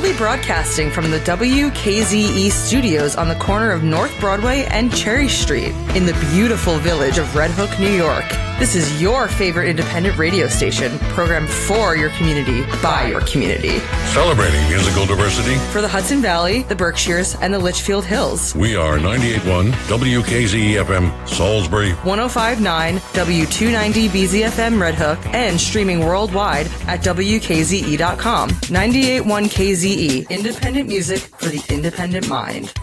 Remotely broadcasting from the WKZE studios on the corner of North Broadway and Cherry Street in the beautiful village of Red Hook, New York. This is your favorite independent radio station, programmed for your community, by your community. Celebrating musical diversity for the Hudson Valley, the Berkshires, and the Litchfield Hills. We are 98.1 WKZE-FM Salisbury, 105.9 W290BZFM Red Hook, and streaming worldwide at WKZE.com. 98.1 KZE, independent music for the independent mind.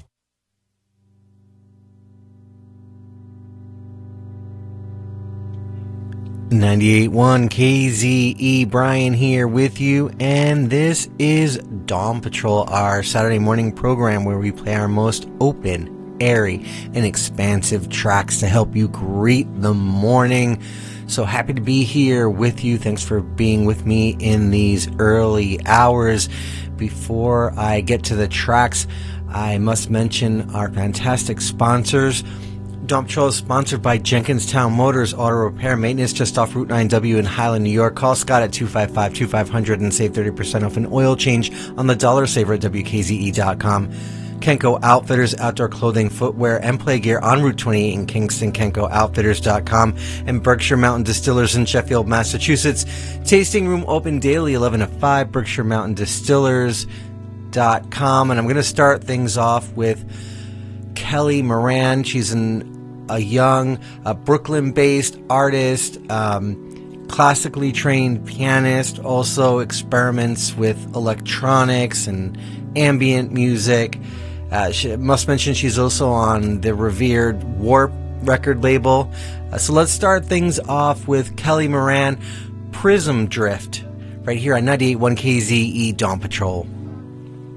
.1 KZE, Brian here with you, and this is Dawn Patrol, our Saturday morning program where we play our most open, airy, and expansive tracks to help you greet the morning. So happy to be here with you. Thanks for being with me in these early hours. Before I get to the tracks, I must mention our fantastic sponsors. Dawn Patrol is sponsored by Jenkinstown Motors Auto Repair Maintenance just off Route 9W in Highland, New York. Call Scott at 255-2500 and save 30% off an oil change on the Dollar Saver at WKZE.com. Kenko Outfitters, outdoor clothing, footwear, and play gear on Route 28 in Kingston, KenkoOutfitters.com. And Berkshire Mountain Distillers in Sheffield, Massachusetts. Tasting room open daily 11 to 5, Berkshire Mountain Distillers.com. And I'm going to start things off with Kelly Moran. She's a young Brooklyn-based artist, classically trained pianist, also experiments with electronics and ambient music. She must mention she's also on the revered Warp record label. So let's start things off with Kelly Moran, Prism Drift, right here on 98.1 KZE Dawn Patrol.